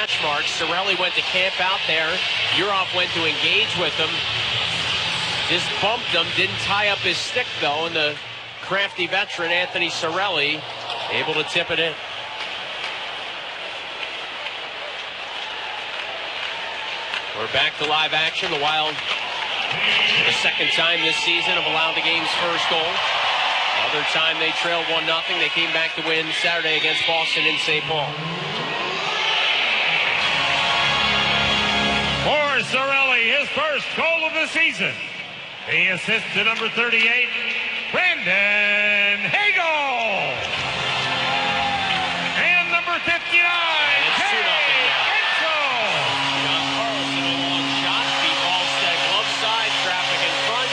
hash marks. Cirelli went to camp out there. Urov went to engage with him. Just bumped him, didn't tie up his stick, though, and the crafty veteran, Anthony Cirelli, able to tip it in. We're back to live action. The Wild, for the second time this season, have allowed the game's first goal. Other time they trailed 1-0. They came back to win Saturday against Boston in St. Paul. For Cirelli, his first goal of the season. The assist to number 38, Brandon Hagel. And number 59, Kay Enzo. John Carlson, a long shot, beat Wallstead glove side, traffic in front.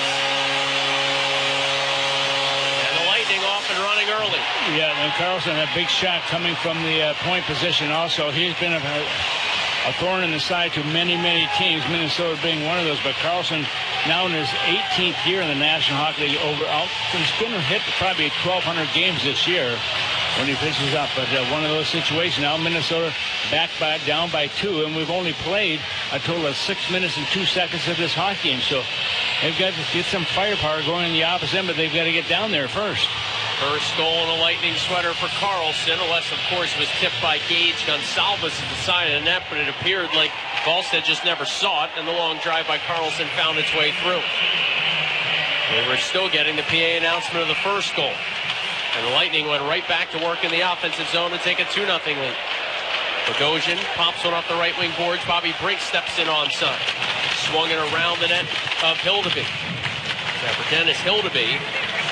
And the Lightning off and running early. Yeah, and Carlson, a big shot coming from the point position also. He's been a thorn in the side to many, many teams, Minnesota being one of those. But Carlson, now in his 18th year in the National Hockey League, he's going to hit probably 1,200 games this year when he pitches up. But one of those situations now, Minnesota down by 2, and we've only played a total of 6 minutes and 2 seconds of this hockey game. So they've got to get some firepower going in the opposite end, but they've got to get down there first. First goal in a Lightning sweater for Carlson, unless, of course, was tipped by Gage Gonsalves at the side of the net, but it appeared like Wallstead just never saw it, and the long drive by Carlson found its way through. We were still getting the PA announcement of the first goal, and the Lightning went right back to work in the offensive zone to take a 2-0 lead. Bogosian pops one off the right wing boards. Bobby Brink steps in onside. Swung it around the net of Hildeby. For Dennis Hildeby,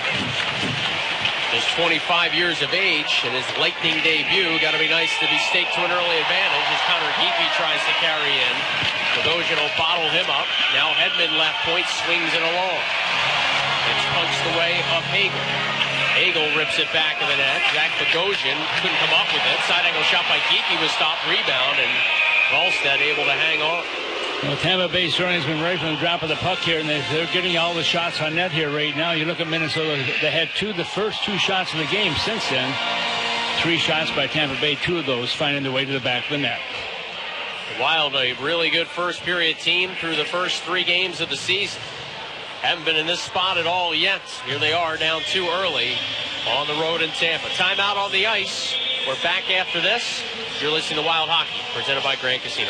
is 25 years of age, and his Lightning debut. Got to be nice to be staked to an early advantage as Connor Geeky tries to carry in. Bogosian will bottle him up. Now Hedman left point, swings it along. It's punched away of Hagel. Hagel rips it back of the net. Zach Bogosian couldn't come up with it. Side angle shot by Geeky was stopped, rebound, and Wallstead able to hang on. Well, Tampa Bay certainly has been ready from the drop of the puck here, and they're getting all the shots on net here right now. You look at Minnesota, they had the first 2 shots of the game since then. 3 shots by Tampa Bay, 2 of those finding their way to the back of the net. The Wild, a really good first period team through the first 3 games of the season. Haven't been in this spot at all yet. Here they are down 2 early on the road in Tampa. Timeout on the ice. We're back after this. You're listening to Wild Hockey, presented by Grand Casino.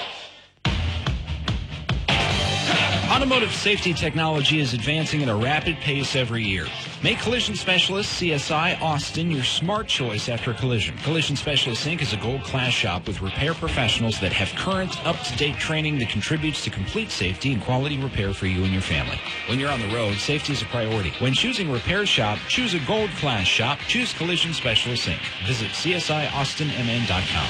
Automotive safety technology is advancing at a rapid pace every year. Make Collision Specialist CSI Austin your smart choice after a collision. Collision Specialist Inc. is a gold-class shop with repair professionals that have current, up-to-date training that contributes to complete safety and quality repair for you and your family. When you're on the road, safety is a priority. When choosing repair shop, choose a gold-class shop. Choose Collision Specialist Inc. Visit CSIAustinMN.com.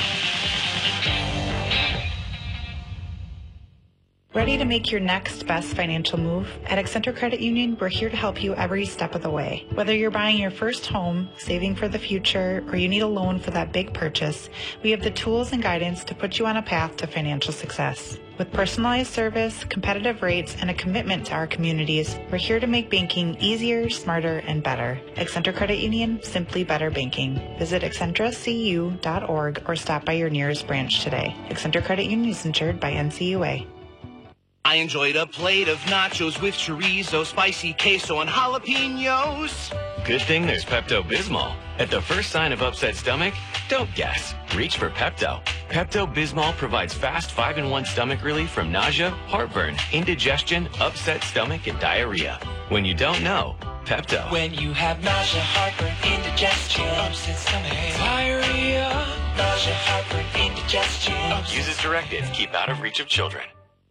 Ready to make your next best financial move? At Accenture Credit Union, we're here to help you every step of the way. Whether you're buying your first home, saving for the future, or you need a loan for that big purchase, we have the tools and guidance to put you on a path to financial success. With personalized service, competitive rates, and a commitment to our communities, we're here to make banking easier, smarter, and better. Accenture Credit Union, simply better banking. Visit accentracu.org or stop by your nearest branch today. Accenture Credit Union is insured by NCUA. I enjoyed a plate of nachos with chorizo, spicy queso, and jalapenos. Good thing there's Pepto-Bismol. At the first sign of upset stomach, don't guess. Reach for Pepto. Pepto-Bismol provides fast 5-in-1 stomach relief from nausea, heartburn, indigestion, upset stomach, and diarrhea. When you don't know, Pepto. When you have nausea, heartburn, indigestion, upset stomach, diarrhea, nausea, heartburn, indigestion. Use as directed. Keep out of reach of children.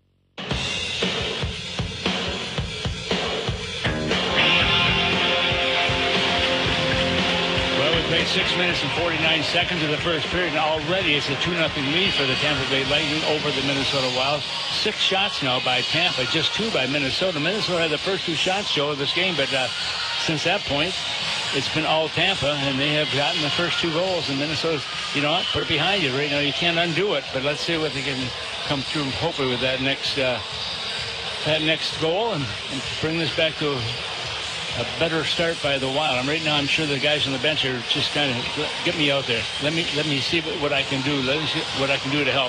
Played 6 minutes and 49 seconds of the first period, and already it's a 2-0 lead for the Tampa Bay Lightning over the Minnesota Wild. 6 shots now by Tampa, just 2 by Minnesota. Minnesota had the first 2 shots, Joe, of this game, but since that point, it's been all Tampa, and they have gotten the first 2 goals, and Minnesota's, you know what, put it behind you right now. You can't undo it, but let's see what they can come through, hopefully, with that next goal and bring this back to a better start by the Wild. Right now, I'm sure the guys on the bench are just kind of, get me out there. Let me see what I can do. Let me see what I can do to help.